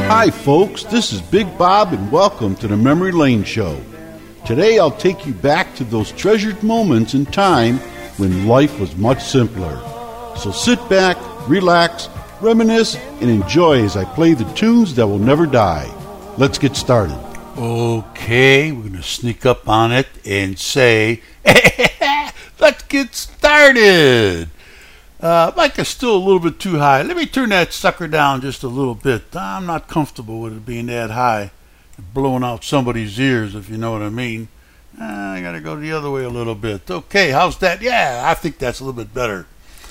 Hi folks, this is Big Bob and welcome to the Memory Lane Show. Today I'll take you back to those treasured moments in time when life was much simpler. So sit back, relax, reminisce, and enjoy as I play the tunes that will never die. Let's get started. Okay, we're going to sneak up on it and say, let's get started. Mic is still a little bit too high. Let me turn that sucker down just a little bit. I'm not comfortable with it being that high, blowing out somebody's ears, if you know what I mean. I got to go the other way a little bit. Okay, how's that? Yeah, I think that's a little bit better.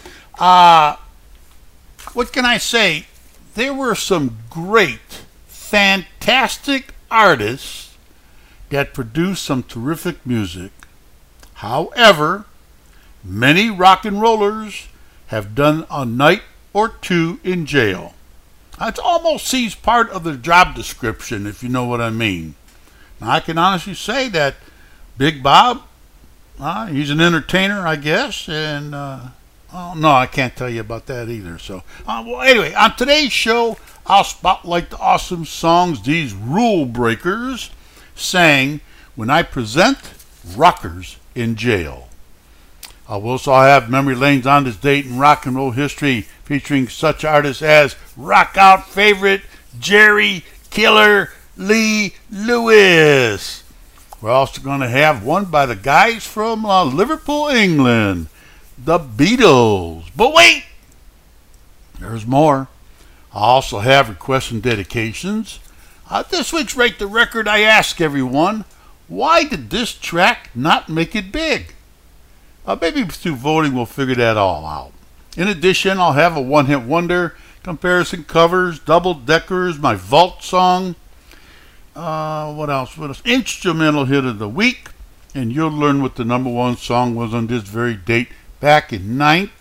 What can I say? There were some great, fantastic artists that produced some terrific music. However, many rock and rollers have done a night or two in jail. It almost seems part of the job description, if you know what I mean. Now, I can honestly say that Big Bob, he's an entertainer, I guess, and no, I can't tell you about that either. So, well, anyway, on today's show, I'll spotlight the awesome songs these rule breakers sang when I present Rockers in Jail. We'll also have memory lanes on this date in rock and roll history featuring such artists as rock out favorite Jerry Killer Lee Lewis. We're also going to have one by the guys from Liverpool, England, the Beatles. But wait, there's more. I also have requests and dedications. This week's Rate the Record, I ask everyone, why did this track not make it big? Maybe through voting we'll figure that all out. In addition, I'll have a one-hit wonder, comparison covers, double-deckers, my vault song. What else? Instrumental hit of the week. And you'll learn what the number one song was on this very date back in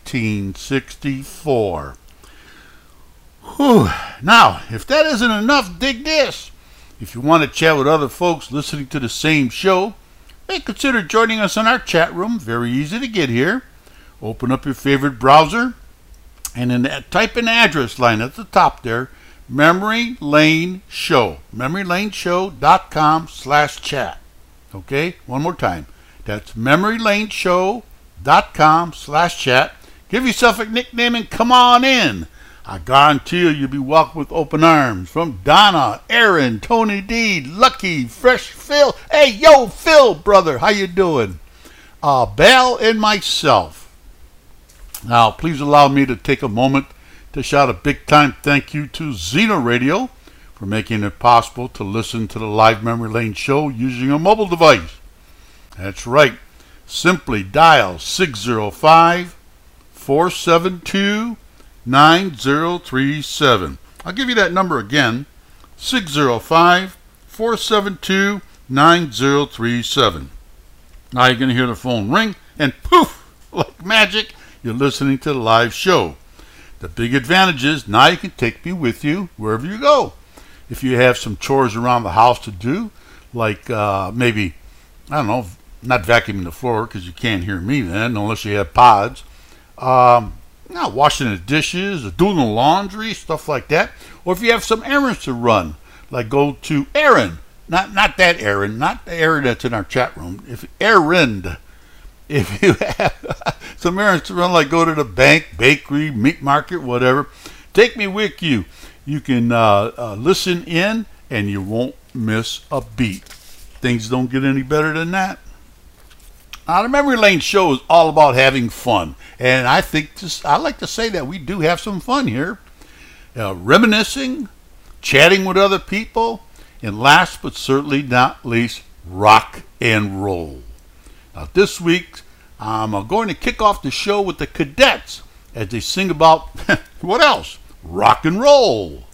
1964. Whew. Now, if that isn't enough, dig this. If you want to chat with other folks listening to the same show, consider joining us in our chat room. Very easy to get here. Open up your favorite browser and then type an address line at the top there, Memory Lane Show. MemoryLaneShow.com/chat. Okay, one more time. That's MemoryLaneShow.com/chat. Give yourself a nickname and come on in. I guarantee you'll be welcomed with open arms from Donna, Aaron, Tony D, Lucky, Fresh Phil. Hey, yo, Phil, brother, how you doing? Belle and myself. Now, please allow me to take a moment to shout a big-time thank you to Xeno Radio for making it possible to listen to the live Memory Lane Show using a mobile device. That's right. Simply dial 605-472-9037. I'll give you that number again, 605-472-9037. Now you're going to hear the phone ring, and poof, like magic, you're listening to the live show. The big advantage is now you can take me with you wherever you go. If you have some chores around the house to do, like maybe, I don't know, not vacuuming the floor because you can't hear me then unless you have pods. Washing the dishes, or doing the laundry, stuff like that. Or if you have some errands to run, like go to Aaron, not that Aaron, not the Aaron that's in our chat room. If you have some errands to run, like go to the bank, bakery, meat market, whatever, take me with you. You can listen in and you won't miss a beat. Things don't get any better than that. Now, the Memory Lane Show is all about having fun, and I like to say that we do have some fun here, reminiscing, chatting with other people, and last but certainly not least, rock and roll. Now, this week, I'm going to kick off the show with the Cadets as they sing about, what else? Rock and roll.